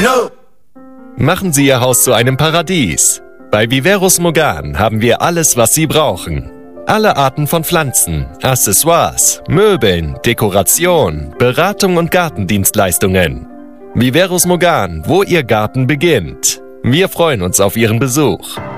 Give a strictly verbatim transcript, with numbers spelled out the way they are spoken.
Machen Sie Ihr Haus zu einem Paradies. Bei Viveros Mogan haben wir alles, was Sie brauchen. Alle Arten von Pflanzen, Accessoires, Möbeln, Dekoration, Beratung und Gartendienstleistungen. Viveros Mogan, wo Ihr Garten beginnt. Wir freuen uns auf Ihren Besuch.